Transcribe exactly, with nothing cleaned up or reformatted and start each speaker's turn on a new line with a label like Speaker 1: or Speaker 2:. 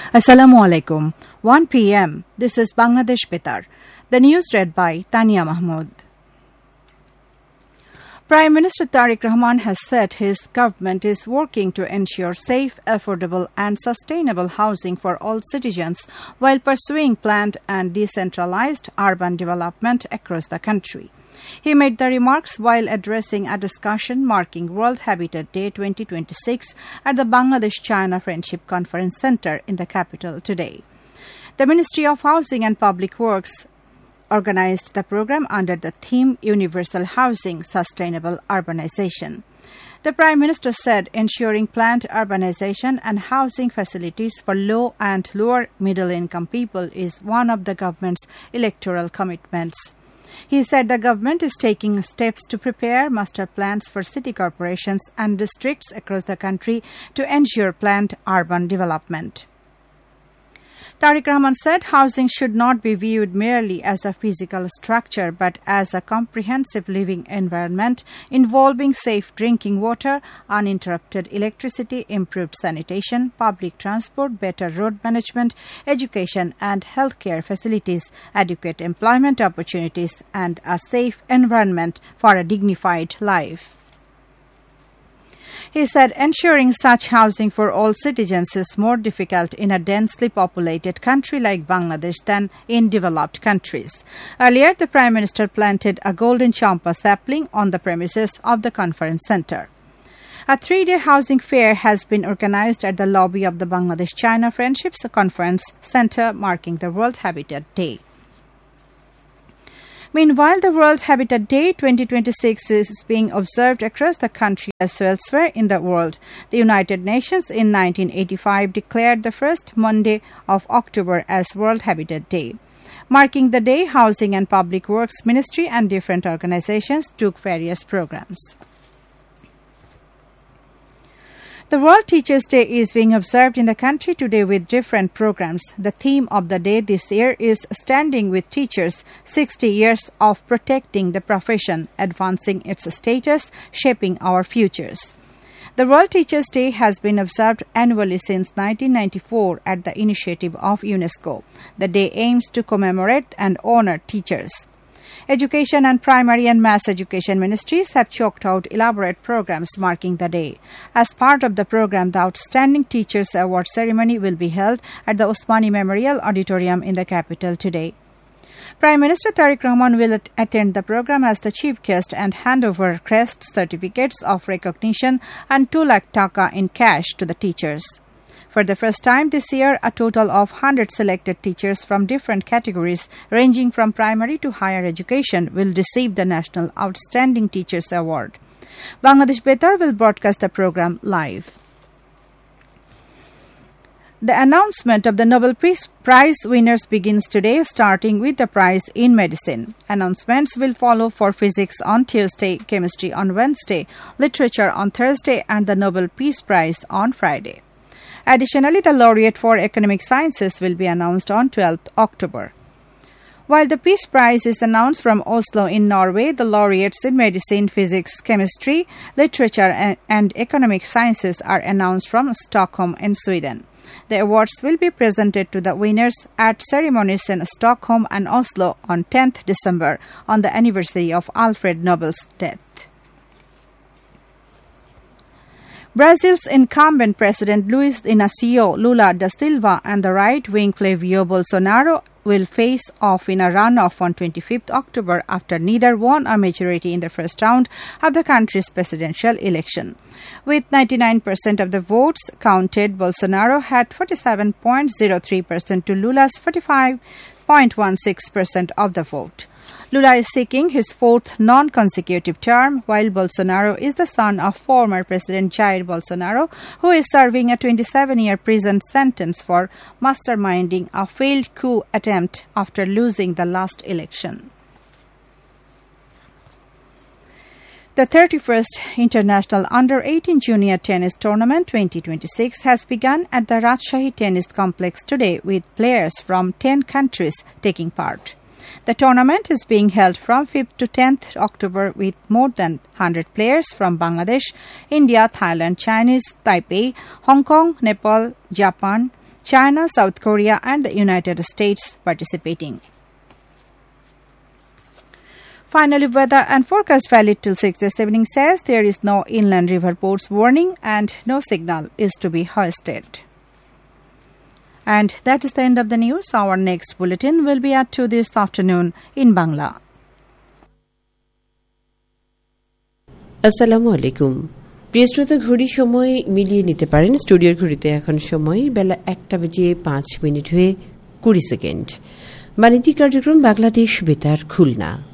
Speaker 1: Assalamu alaikum. one p m. This is Bangladesh Betar. The news read by Tania Mahmood. Prime Minister Tariq Rahman has said his government is working to ensure safe, affordable and sustainable housing for all citizens while pursuing planned and decentralized urban development across the country. He made the remarks while addressing a discussion marking World Habitat Day twenty twenty-six at the Bangladesh-China Friendship Conference Center in the capital today. The Ministry of Housing and Public Works organized the program under the theme Universal Housing, Sustainable Urbanization. The Prime Minister said ensuring planned urbanization and housing facilities for low and lower middle-income people is one of the government's electoral commitments. He said the government is taking steps to prepare master plans for city corporations and districts across the country to ensure planned urban development. Tariq Rahman said housing should not be viewed merely as a physical structure but as a comprehensive living environment involving safe drinking water, uninterrupted electricity, improved sanitation, public transport, better road management, education and healthcare facilities, adequate employment opportunities, and a safe environment for a dignified life. He said ensuring such housing for all citizens is more difficult in a densely populated country like Bangladesh than in developed countries. Earlier, the Prime Minister planted a golden champa sapling on the premises of the conference centre. A three-day housing fair has been organized at the lobby of the Bangladesh-China Friendship Conference Centre marking the World Habitat Day. Meanwhile, the World Habitat Day twenty twenty-six is being observed across the country as well as elsewhere in the world. The United Nations in nineteen eighty-five declared the first Monday of October as World Habitat Day. Marking the day, Housing and Public Works Ministry and different organizations took various programs. The World Teachers' Day is being observed in the country today with different programs. The theme of the day this year is Standing with Teachers, sixty years of Protecting the Profession, Advancing its Status, Shaping Our Futures. The World Teachers' Day has been observed annually since nineteen ninety-four at the initiative of UNESCO. The day aims to commemorate and honor teachers. Education and Primary and Mass Education Ministries have chalked out elaborate programs marking the day. As part of the program, the Outstanding Teachers Award ceremony will be held at the Osmani Memorial Auditorium in the capital today. Prime Minister Tariq Rahman will at- attend the program as the chief guest and hand over crest certificates of recognition and two lakh taka in cash to the teachers. For the first time this year, a total of one hundred selected teachers from different categories ranging from primary to higher education will receive the National Outstanding Teachers Award. Bangladesh Betar will broadcast the program live. The announcement of the Nobel Peace Prize winners begins today, starting with the prize in medicine. Announcements will follow for physics on Tuesday, chemistry on Wednesday, literature on Thursday, and the Nobel Peace Prize on Friday. Additionally, the laureate for economic sciences will be announced on twelfth October. While the Peace Prize is announced from Oslo in Norway, the laureates in medicine, physics, chemistry, literature, and, and economic sciences are announced from Stockholm in Sweden. The awards will be presented to the winners at ceremonies in Stockholm and Oslo on tenth December, on the anniversary of Alfred Nobel's death. Brazil's incumbent President Luiz Inácio Lula da Silva and the right-wing Flavio Bolsonaro will face off in a runoff on twenty-fifth October after neither won a majority in the first round of the country's presidential election. With ninety-nine percent of the votes counted, Bolsonaro had forty-seven point zero three percent to Lula's forty-five point one six percent of the vote. Lula is seeking his fourth non-consecutive term, while Bolsonaro is the son of former President Jair Bolsonaro, who is serving a twenty-seven-year prison sentence for masterminding a failed coup attempt after losing the last election. The thirty-first International Under eighteen Junior Tennis Tournament twenty twenty-six has begun at the Rajshahi Tennis Complex today, with players from ten countries taking part. The tournament is being held from fifth to tenth October with more than one hundred players from Bangladesh, India, Thailand, Chinese, Taipei, Hong Kong, Nepal, Japan, China, South Korea and the United States participating. Finally, weather and forecast valid till six this evening says there is no inland river ports warning and no signal is to be hoisted. And that is the end of the news. Our next bulletin will be at two this afternoon in Bangla.
Speaker 2: আসসালামু আলাইকুম প্রিয় শ্রোতা ঘড়ি সময় মিলিয়ে নিতে পারেন স্টুডিওর ঘড়িতে এখন সময় বেলা একটা বেজে পাঁচ মিনিট হয়ে কুড়ি সেকেন্ড বাণিজ্যিক কার্যক্রম বাংলাদেশ বেতার খুলনা